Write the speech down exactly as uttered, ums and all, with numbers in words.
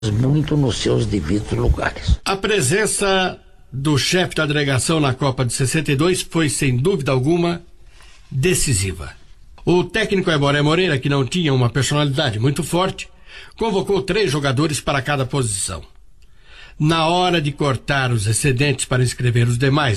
muito nos seus devidos lugares. A presença do chefe da delegação na Copa de sessenta e dois foi, sem dúvida alguma, decisiva. O técnico Aimoré Moreira, que não tinha uma personalidade muito forte, convocou três jogadores para cada posição. Na hora de cortar os excedentes para inscrever os demais